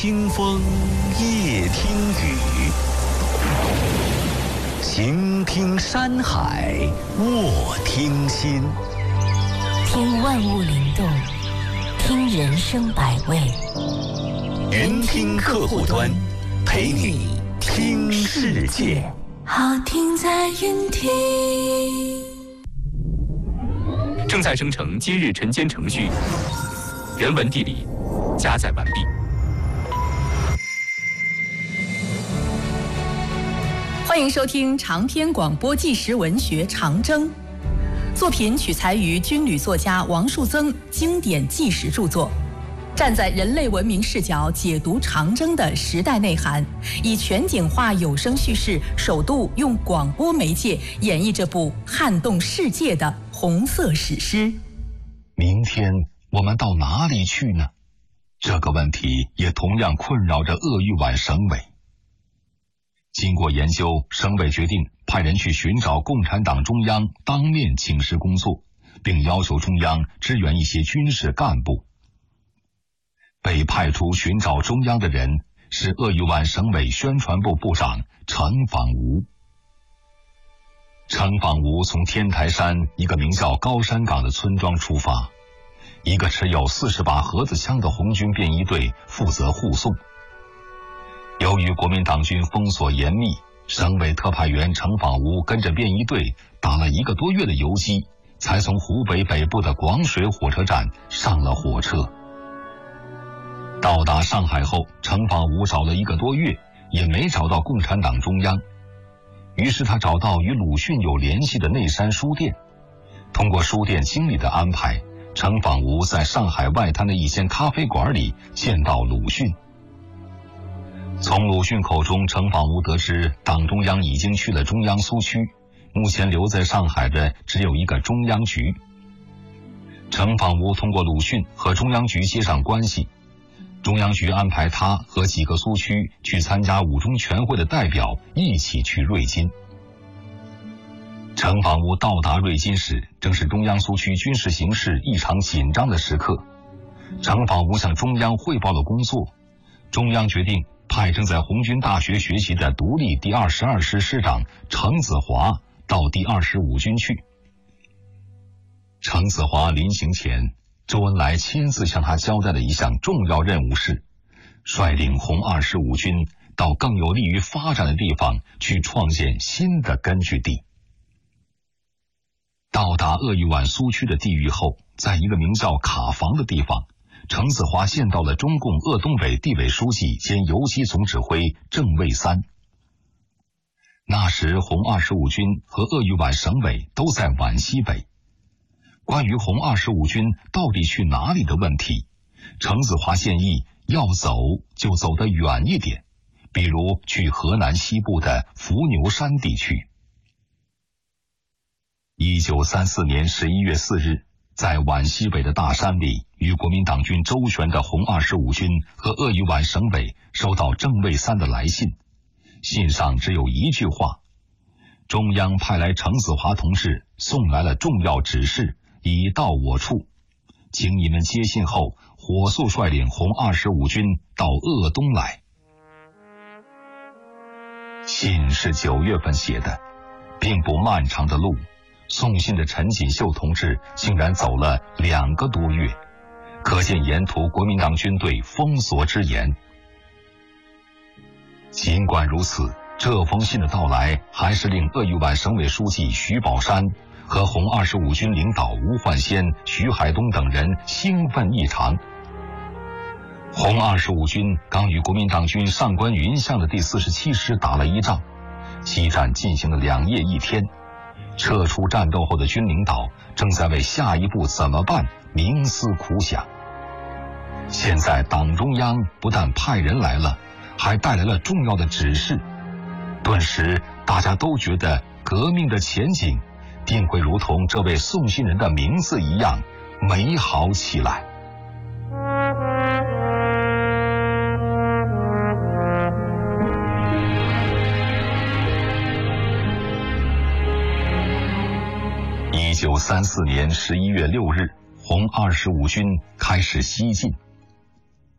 听风夜听雨，行听山海卧听心。 听万物灵动，听人生百味。 云听客户端，陪你听世界。 好听在云听。 正在生成今日晨间程序，人文地理加载完毕。 欢迎收听长篇广播纪实文学《长征》，作品取材于军旅作家王树增经典纪实著作，站在人类文明视角解读长征的时代内涵，以全景化有声叙事，首度用广播媒介演绎这部撼动世界的红色史诗。 明天我们到哪里去呢？这个问题也同样困扰着鄂豫皖省委。经过研究，省委决定派人去寻找共产党中央当面请示工作，并要求中央支援一些军事干部。被派出寻找中央的人是鄂豫皖省委宣传部部长程仿吾。程仿吾从天台山一个名叫高山岗的村庄出发，一个持有40把盒子枪的红军便衣队负责护送。由于国民党军封锁严密，省委特派员程仿吾跟着便衣队打了1个多月的游击，才从湖北北部的广水火车站上了火车。到达上海后，程仿吾找了1个多月，也没找到共产党中央。于是他找到与鲁迅有联系的内山书店，通过书店经理的安排，程仿吾在上海外滩的一间咖啡馆里见到鲁迅。从鲁迅口中，程仿吾得知党中央已经去了中央苏区，目前留在上海的只有一个中央局。程仿吾通过鲁迅和中央局接上关系，中央局安排他和几个苏区去参加五中全会的代表一起去瑞金。程仿吾到达瑞金时，正是中央苏区军事形势异常紧张的时刻。程仿吾向中央汇报了工作，中央决定派正在红军大学学习的独立第22师师长程子华到第25军去。程子华临行前，周恩来亲自向他交代的一项重要任务是，率领红25军到更有利于发展的地方去创建新的根据地。到达鄂豫皖苏区的地域后，在一个名叫卡房的地方，程子华见到了中共鄂东委地委书记兼游击总指挥郑卫三。那时红25军和鄂豫皖省委都在皖西北。关于红25军到底去哪里的问题，程子华建议要走就走得远一点，比如去河南西部的伏牛山地区。1934年11月4日，在皖西北的大山里，与国民党军周旋的红25军和鄂豫皖省委收到郑卫三的来信，信上只有一句话：中央派来程子华同志送来了重要指示，已到我处，请你们接信后火速率领红25军到鄂东来。信是9月份写的，并不漫长的路，送信的陈锦绣同志竟然走了2个多月，可见沿途国民党军队封锁之严。尽管如此，这封信的到来还是令鄂豫皖省委书记徐宝山和红25军领导吴焕先、徐海东等人兴奋异常。红25军刚与国民党军上官云相的第47师打了一仗，激战进行了2夜1天。撤出战斗后的军领导正在为下一步怎么办冥思苦想。现在党中央不但派人来了，还带来了重要的指示，顿时大家都觉得革命的前景定会如同这位送信人的名字一样美好起来。1934年11月6日，红25军开始西进。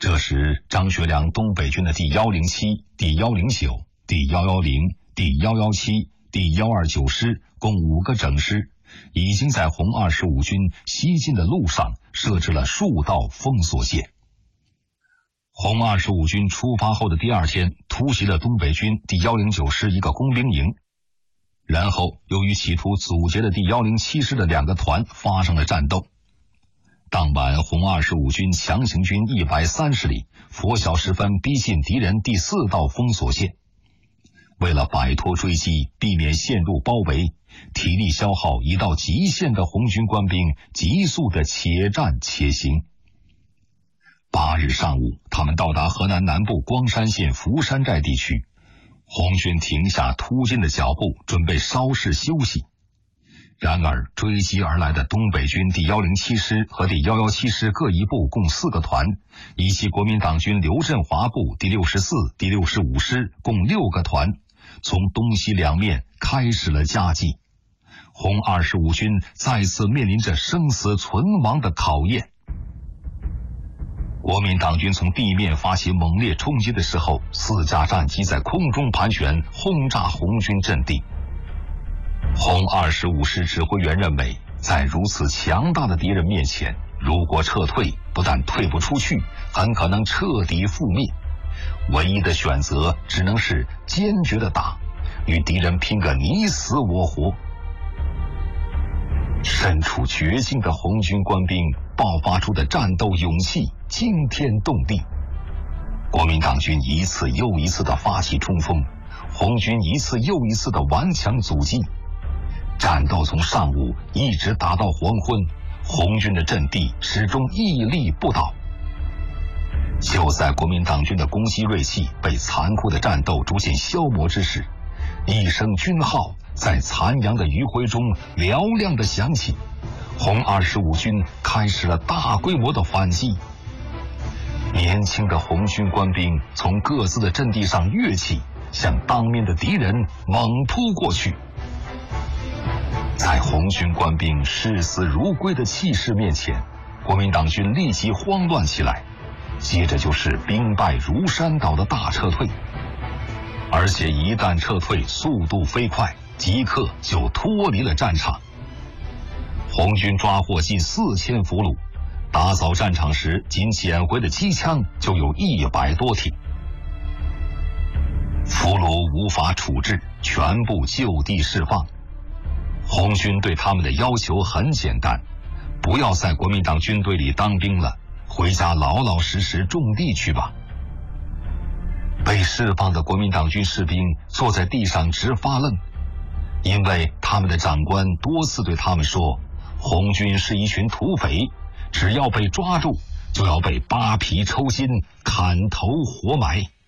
这时，张学良东北军的第107、第109、第110、第117、第129师共5个整师，已经在红25军西进的路上设置了数道封锁线。红25军出发后的第2天，突袭了东北军第109师一个工兵营，然后又与企图阻截的第107师的2个团发生了战斗。当晚，红25军强行军130里，拂晓时分逼近敌人第4道封锁线。为了摆脱追击，避免陷入包围，体力消耗已到极限的红军官兵急速的且战且行。8日上午，他们到达河南南部光山县福山寨地区，红军停下突进的脚步，准备稍事休息。然而，追击而来的东北军第107师和第117师各一部共4个团，以及国民党军刘振华部第64、第65师共6个团，从东西两面开始了夹击。红25军再次面临着生死存亡的考验。国民党军从地面发起猛烈冲击的时候，4架战机在空中盘旋，轰炸红军阵地。红25师指挥员认为，在如此强大的敌人面前，如果撤退，不但退不出去，很可能彻底覆灭。唯一的选择只能是坚决的打，与敌人拼个你死我活。身处绝境的红军官兵爆发出的战斗勇气惊天动地。国民党军一次又一次的发起冲锋，红军一次又一次的顽强阻击。战斗从上午一直打到黄昏，红军的阵地始终屹立不倒。就在国民党军的攻击锐气被残酷的战斗逐渐消磨之时，一声军号在残阳的余晖中嘹亮地响起，红25军开始了大规模的反击。年轻的红军官兵从各自的阵地上跃起，向当面的敌人猛扑过去。在红军官兵视死如归的气势面前，国民党军立即慌乱起来，接着就是兵败如山倒的大撤退。而且一旦撤退，速度飞快，即刻就脱离了战场。红军抓获近4000俘虏，打扫战场时仅捡回的机枪就有100多挺。俘虏无法处置，全部就地释放。红军对他们的要求很简单，不要在国民党军队里当兵了，回家老老实实种地去吧。被释放的国民党军士兵坐在地上直发愣，因为他们的长官多次对他们说，红军是一群土匪，只要被抓住，就要被扒皮抽筋、砍头活埋。